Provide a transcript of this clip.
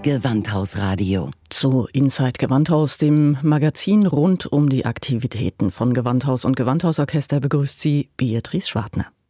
Gewandhausradio. Zu Inside Gewandhaus, dem Magazin rund um die Aktivitäten von Gewandhaus und Gewandhausorchester, begrüßt Sie Beatrice Schwartner.